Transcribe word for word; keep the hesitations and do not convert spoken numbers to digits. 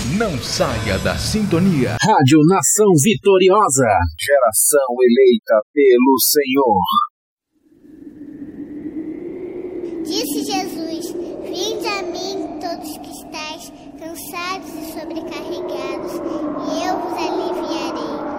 Não saia da sintonia. Rádio Nação Vitoriosa. Geração eleita pelo Senhor. Disse Jesus: vinde a mim todos que estáis cansados e sobrecarregados,